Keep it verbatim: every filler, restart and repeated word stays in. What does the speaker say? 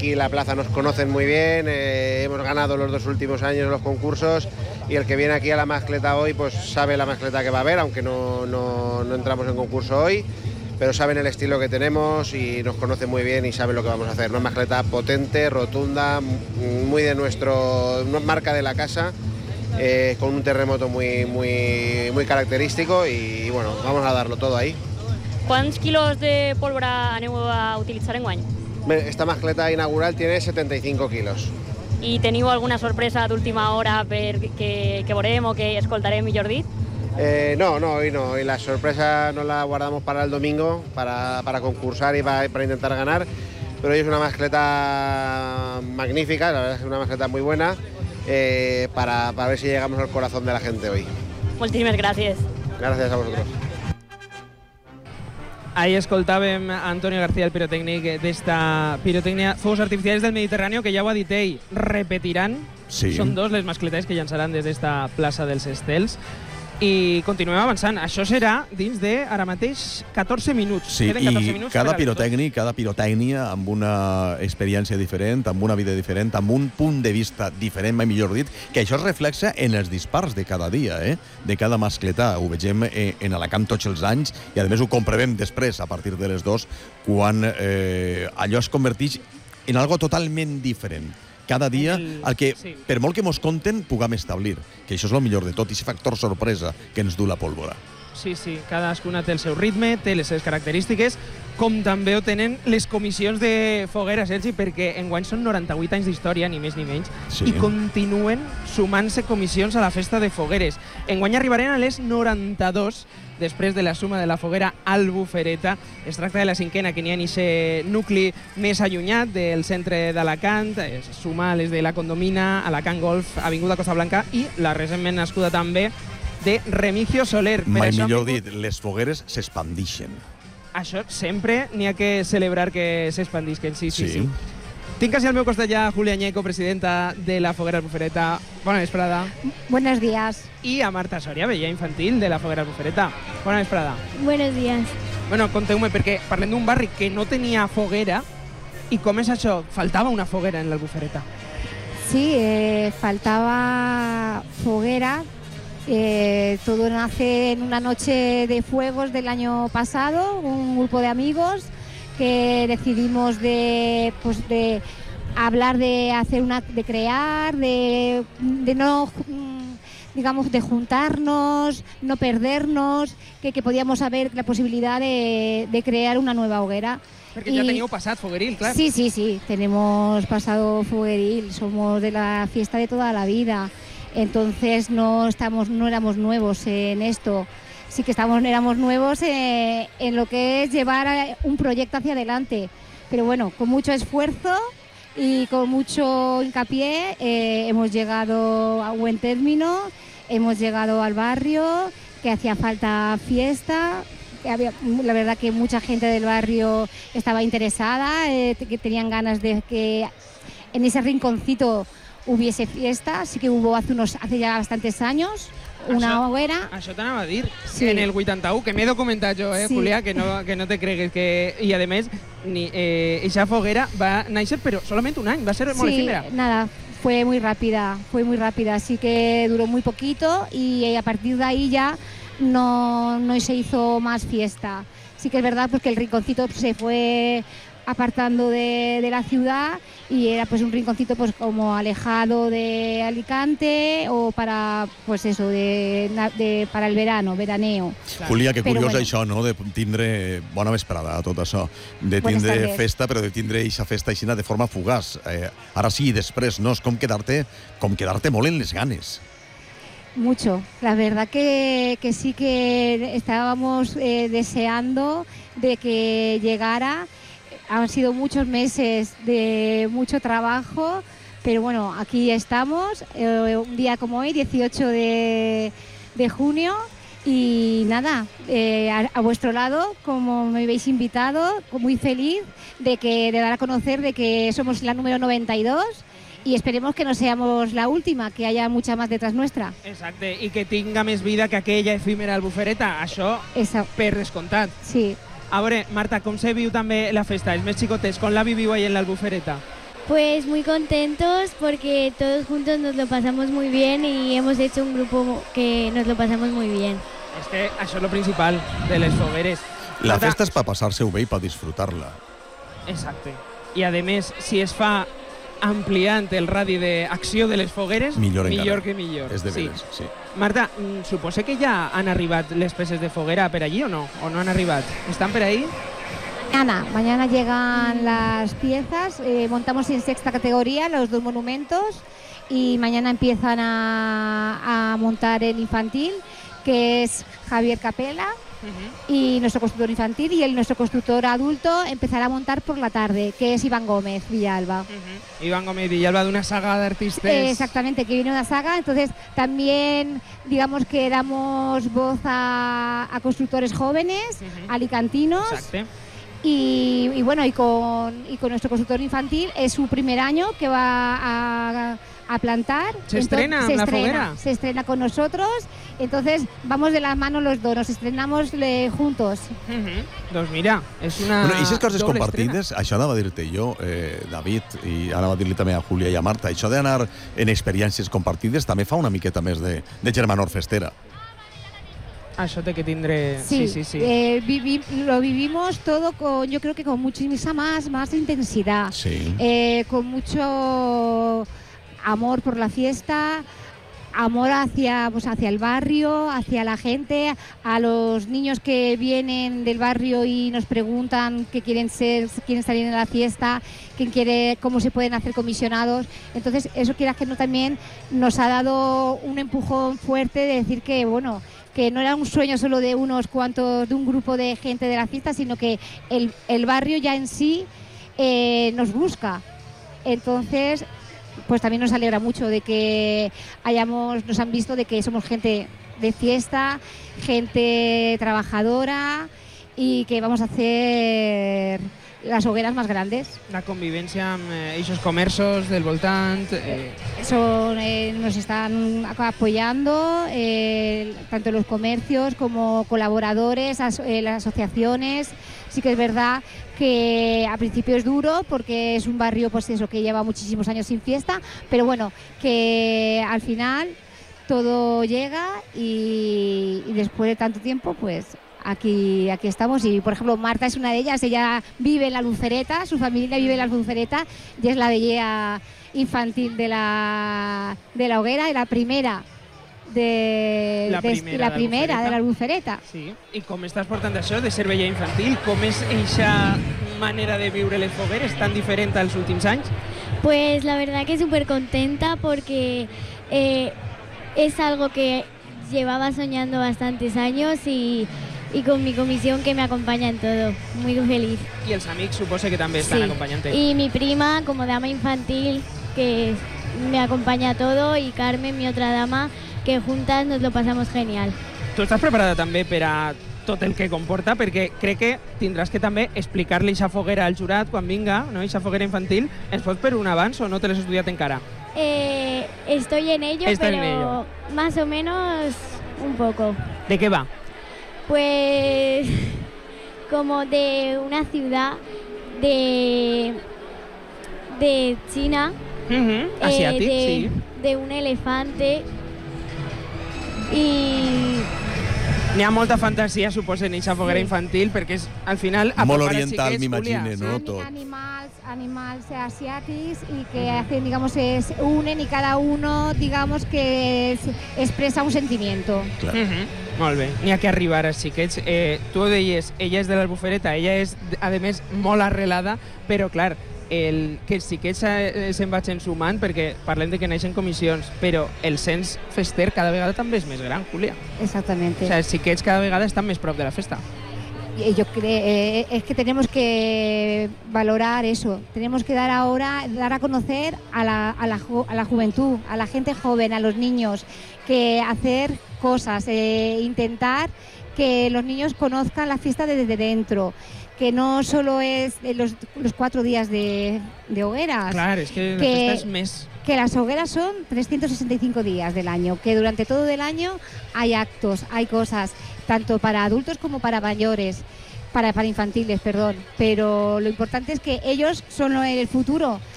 aquí la plaza nos conocen muy bien, eh, hemos ganado los dos últimos años los concursos y el que viene aquí a la mascleta hoy pues sabe la mascleta que va a haber, aunque no, no, no entramos en concurso hoy, pero saben el estilo que tenemos y nos conocen muy bien y saben lo que vamos a hacer. Una mascleta potente, rotunda, muy de nuestro, marca de la casa, eh, con un terremoto muy, muy, muy característico y bueno, vamos a darlo todo ahí. ¿Cuántos kilos de pólvora aneu a utilitzar enguany? Esta mascleta inaugural tiene setenta y cinco kilos. I teniu alguna sorpresa d'última hora per que, que veurem o que escoltarem, millor dit? Eh, no, no, hoy no. Y la sorpresa nos la guardamos para el domingo, para, para concursar y para, para intentar ganar. Pero hoy es una mascleta magnífica, la verdad es que es una mascleta muy buena, eh, para, para ver si llegamos al corazón de la gente hoy. Moltíssimes gràcies. Gracias a vosotros. Ahí escoltàvem a Antonio García, el pirotècnic d'esta pirotècnia Fuegos Artificiales del Mediterráneo, que ja ho ha dit ell, repetiran. Sí. Són dos les mascletes que llançaran des d'esta plaça dels Estels. I continuem avançant. Això serà dins de, ara mateix, catorze minuts. Sí, Queden catorze i minuts cada pirotècnic, cada pirotècnia amb una experiència diferent, amb una vida diferent, amb un punt de vista diferent, mai millor dit, que això es reflexa en els dispars de cada dia, eh? de cada mascletà. Ho vegem en Alacant tots els anys i, a més, ho comprovem després, a partir de les dos, quan eh, allò es converteix en algo totalment diferent. Cada dia, el que, sí. per molt que mos conten, puguem establir, que això és el millor de tot, i aquest factor sorpresa que ens du la pólvora. Sí, sí, cadascuna té el seu ritme, té les seves característiques, com també ho tenen les comissions de foguera, Sergi, perquè enguany són noranta-vuit anys d'història, ni més ni menys, sí. i continuen sumant-se comissions a la festa de fogueres. Enguany arribarem a les noranta-dos, després de la suma de la foguera Albufereta. Es tracta de la cinquena, que n'hi ha en aquest nucli més allunyat del centre d'Alacant, es suma les de la Condomina, Alacant Golf, Avinguda Costa Blanca i la recentment nascuda també de Remigio Soler. Mai millor dit, les fogueres s'expandixen. Això sempre n'hi ha que celebrar que s'expandisquen, sí, sí, sí. Tinc quasi al meu costat ja Julia Ñeco, presidenta de la Foguera Albufereta. Bona vesprada. Buenos días. I a Marta Soria, veïlla infantil de la Foguera Albufereta. Bona vesprada. Buenos días. Bueno, conteu-me, perquè parlem d'un barri que no tenia foguera, i com és això? Faltava una foguera en l'Albufereta. Sí, eh, faltaba foguera. Eh, todo nace en una noche de fuegos del año pasado, un grupo de amigos que decidimos de, pues de hablar de hacer una, de crear, de, de no, digamos, de juntarnos, no perdernos, que, que podíamos haber la posibilidad de, de crear una nueva hoguera. Perquè I, ja teníeu passat fogueril, clar. Sí, sí, sí, tenemos pasado fogueril, somos de la fiesta de toda la vida, entonces no, estamos, no éramos nuevos en esto. Sí que estamos, éramos nuevos eh, en lo que es llevar un proyecto hacia adelante, pero bueno, con mucho esfuerzo y con mucho hincapié eh, hemos llegado a buen término, hemos llegado al barrio, que hacía falta fiesta, que había, la verdad que mucha gente del barrio estaba interesada, eh, que tenían ganas de que en ese rinconcito hubiese fiesta, así que hubo hace, unos, hace ya bastantes años una això, hoguera. Això t'anava a dir, sí. En el vuitanta-u, que m'he documentat jo, eh, sí. Julià, que no, que no te cregues. Que, I, a més, ni, eh, eixa foguera va néixer, però solament un any, va ser molt sí, efímera. Nada, fue muy rápida, fue muy rápida, así que duró muy poquito y a partir de ahí ya no, no se hizo más fiesta. Sí que es verdad pues, que el rinconcito se fue apartando de, de la ciudad y era pues un rinconcito pues como alejado de Alicante o para pues eso de, de para el verano, veraneo. Julia, que curiós bueno. Això, no? De tindre bona vesprada, tot això, de tindre festa, però de tindre eixa festa aixina de forma fugaç. Eh, ara sí i després, no? És com quedar-te com quedar-te molt en les ganes. Mucho, la verdad que, que sí que estábamos eh, deseando de que llegara. Han sido muchos meses de mucho trabajo, pero bueno, aquí estamos, eh, un día como hoy, dieciocho de junio, y nada, eh, a, a vuestro lado, como me habéis invitado, muy feliz de, que, de dar a conocer de que somos la número noventa y dos, y esperemos que no seamos la última, que haya mucha más detrás nuestra. Exacte, i que tinga més vida que aquella efímera Albufereta, això Esa. per descomptat. Sí. A veure, Marta, com se viu també la festa? Els més xicotets, com la viviu ahí en l'Albufereta? Pues muy contentos porque todos juntos nos lo pasamos muy bien y hemos hecho un grupo que nos lo pasamos muy bien. És que això és lo principal de les fogueres. La Marta, festa és per passar-se-ho bé i per disfrutar-la. Exacte. I a més, si es fa ampliant el radi d'acció de les fogueres, millor, millor encara. que millor. És de veres, sí. sí. Marta, suposo que ja han arribat les peces de foguera per allí o no? ¿O no han arribat? ¿Estan per ahí? Mañana, mañana llegan las piezas, eh, montamos en sexta categoría los dos monumentos y mañana empiezan a, a montar el infantil, que es Javier Capela, uh-huh. y nuestro constructor infantil, y el nuestro constructor adulto empezará a montar por la tarde, que es Iván Gómez Villalba. Uh-huh. Iván Gómez Villalba, de una saga de artistas. Eh, exactamente, que viene una saga, entonces también digamos que damos voz a, a constructores jóvenes, uh-huh. alicantinos. Exacte. Y, y bueno, y con, y con nuestro constructor infantil es su primer año que va a, a plantar. ¿Se estrena entonces, se la estrena, foguera? Se estrena con nosotros, entonces vamos de la mano los dos, nos estrenamos le, juntos. Uh-huh. Doncs mira, és una Bueno, I aquestes coses doble compartides, estrena. això anava a dir-te jo, eh, David, i anava a dir-li també a Júlia i a Marta, això d'anar en experiències compartides també fa una miqueta més de, de germanor festera. Això té que tindre... Sí, sí, sí. sí. Eh, vivi, lo vivimos todo con, yo creo que con muchísima más, más intensidad, Sí. eh, con mucho amor por la fiesta, amor hacia, pues, hacia el barrio, hacia la gente, a los niños que vienen del barrio y nos preguntan qué quieren ser, quieren salir en la fiesta, quién quiere, cómo se pueden hacer comisionados. Entonces eso, quieras que no, también nos ha dado un empujón fuerte de decir que, bueno, que no era un sueño solo de unos cuantos, de un grupo de gente de la fiesta, sino que el, el barrio ya en sí eh, nos busca. Entonces, pues también nos alegra mucho de que hayamos, nos han visto de que somos gente de fiesta, gente trabajadora y que vamos a hacer las hogueras más grandes. La convivència amb eh, esos comerços del voltant... Eh. Son, eh, nos están apoyando eh, tanto los comercios como colaboradores, as, eh, las asociaciones. Sí que es verdad que al principio es duro porque es un barrio, pues eso, que lleva muchísimos años sin fiesta, pero bueno, que al final todo llega y, y después de tanto tiempo, pues aquí, aquí estamos. Y por ejemplo, Marta es una de ellas, ella vive en la Lucereta, su familia vive en la Lucereta y es la vellea infantil de la, de la hoguera, de la primera de La de, primera la de primera de la Lucereta. Sí. I com estàs portant això de ser vella infantil? Com és eixa manera de viure les fogueres tan diferent als últims anys? Pues la verdad que súper contenta porque eh, es algo que llevaba soñando bastantes años y, y con mi comisión que me acompaña en todo. Muy feliz. I els amics suposo que també estan Sí. acompanyant-te. Y mi prima como dama infantil que me acompaña a todo, y Carmen, mi otra dama, que juntas nos lo pasamos genial. Tu estàs preparada també per a tot el que comporta, perquè crec que tindràs que també explicar-li eixa foguera al jurat quan vinga, no? Eixa foguera infantil. Ens pots per un abans o no te l'has estudiat encara? Eh, estoy en ello, Está en pero ello. más o menos un poco. De què va? Pues como de una ciudad de, de China, Uh-huh. eh, Asiàtic, de, sí. de un elefante y N'hi ha molta fantasia, suposo, en eixa foguera Sí. infantil, perquè és, al final... Molt apropar els oriental, xiquets, m'imagine, Júlia. no? Ani- Tot. Animals, animals asiáticos y que hacen, digamos, se unen y cada uno, digamos, que es- expresa un sentimiento. Clar. Uh-huh. Molt bé, n'hi ha que arribar als xiquets. Eh, tu ho deies, ella és de l'Albufereta, ella és, a més, molt arrelada, però, clar, el, que els xiquets eh, se'n vagin sumant, perquè parlem de que neixen comissions, però el cens fester cada vegada també és més gran, Júlia. Exactamente. O sea, els xiquets cada vegada estan més prop de la festa. Y yo creo eh, es que tenemos que valorar eso, tenemos que dar ahora, dar a conocer a la, a la, ju- a la juventud, a la gente joven, a los niños, que hacer cosas, eh, intentar que los niños conozcan la fiesta desde dentro, que no solo es de los, los cuatro días de, de hogueras, Clar, és que la Que- festa és més... que las hogueras son trescientos sesenta y cinco días del año, que durante todo el año hay actos, hay cosas, tanto para adultos como para mayores, para, para infantiles, perdón. Pero lo importante es que ellos son el futuro